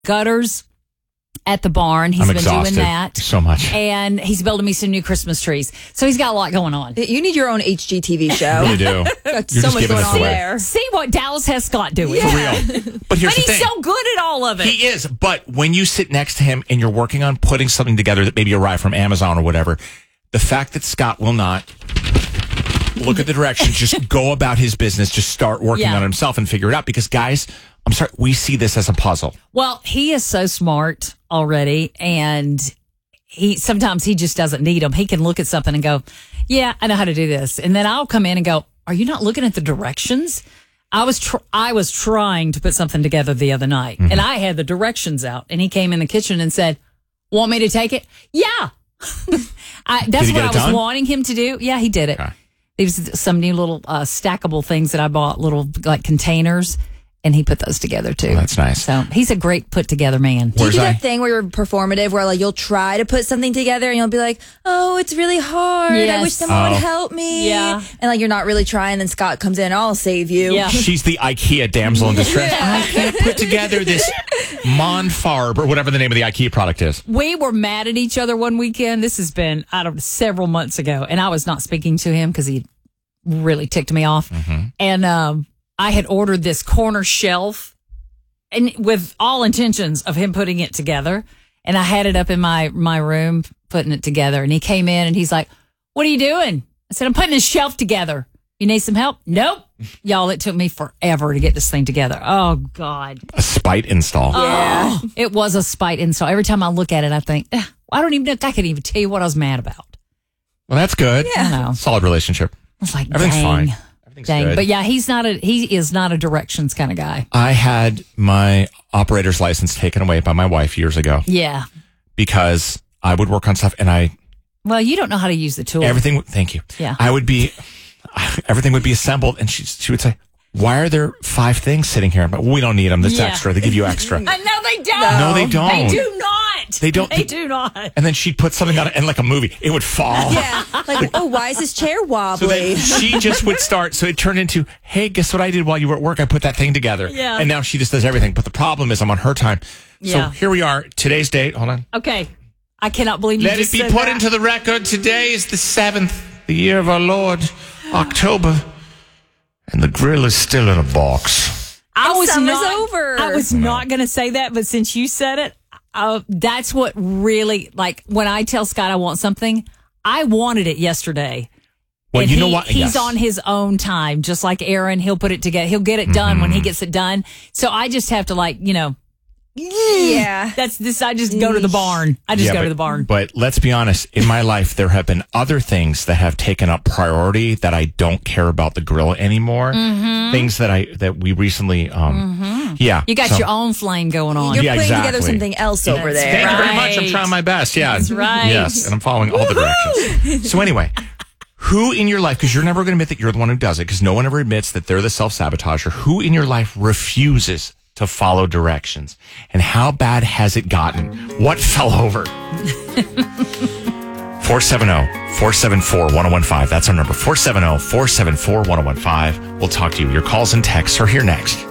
gutters at the barn. He's I'm been exhausted doing that so much. and he's building me some new Christmas trees. So he's got a lot going on. You need your own HGTV show. I really do. Got You're so just much giving going us on away. there. See what Dallas has Scott doing. For real. But here's But the he's thing. so good at all of it. He is. But when you sit next to him and you're working on putting something together that maybe arrived from Amazon or whatever, the fact that Scott will not look at the directions, just go about his business, just start working Yeah. on it himself and figure it out. Because, guys, I'm sorry, we see this as a puzzle. Well, he is so smart already, and sometimes he just doesn't need them. He can look at something and go, yeah, I know how to do this. And then I'll come in and go, are you not looking at the directions? I was trying to put something together the other night, and I had the directions out, and he came in the kitchen and said, want me to take it? Yeah. That's he what get I it was done? wanting him to do. Yeah, he did it. Okay. These some new little stackable things that I bought, little like containers, and he put those together too. Oh, that's nice. So he's a great put together man. Do you Where's do I? that thing where you're performative, where like you'll try to put something together and you'll be like, "Oh, it's really hard. I Yes. wish someone would help me." Yeah. and like you're not really trying. Then Scott comes in, "I'll save you." Yeah. She's the IKEA damsel in distress. I can't put together this Monfarb or whatever the name of the IKEA product is. We were mad at each other one weekend. This has been several months ago, and I was not speaking to him because he really ticked me off. And I had ordered this corner shelf, and with all intentions of him putting it together. And I had it up in my room putting it together. And he came in and he's like, "What are you doing?" I said, "I'm putting this shelf together. You need some help?" "Nope." Y'all, it took me forever to get this thing together. Oh, God. A spite install. Yeah. Oh, it was a spite install. Every time I look at it, I think, I don't even know. I couldn't even tell you what I was mad about. Well, that's good. I know. Solid relationship. I was like, Everything's dang. fine. Everything's Dang. good. But yeah, he is not a directions kind of guy. I had my operator's license taken away by my wife years ago Yeah. because I would work on stuff and Well, you don't know how to use the tool. thank you. Yeah. Everything would be assembled and she would say, "Why are there 5 things sitting here?" But we don't need them. That's Yeah. extra. They give you extra. I know they don't. No, they don't. They do not. They don't. They do not. And then she'd put something on it and like a movie, it would fall. Yeah, like, oh, why is this chair So wobbly? then she just would start. So it turned into, "Hey, guess what I did while you were at work? I put that thing together." Yeah. And now she just does everything. But the problem is I'm on her time. So Yeah. here we are. Today's date. Hold on. Okay. I cannot believe you Let it just be said put that. into the record. Today is the 7th, the year of our Lord, October. And the grill is still in a box. Summer's over. I was not going to say that, but since you said it, that's what really, like, when I tell Scott I want something, I wanted it yesterday. Well, And you know what? He's Yes. on his own time, just like Aaron. He'll put it together. He'll get it done when he gets it done. So I just have to, like, Yeah. that's this. I just go to the barn. I just Yeah, go but- to the barn. But let's be honest. In my life, there have been other things that have taken up priority that I don't care about the grill anymore. Things that we recently, yeah. You got so- your own flame going on. You're Yeah, putting together exactly. something else over That's there. Thank you very much. I'm Right. trying my best. Yeah. That's right. Yes. And I'm following all the directions. So anyway, who in your life, because you're never going to admit that you're the one who does it, because no one ever admits that they're the self-sabotager, who in your life refuses to follow directions? And how bad has it gotten? What fell over? 470-474-1015. That's our number. 470-474-1015. We'll talk to you. Your calls and texts are here next.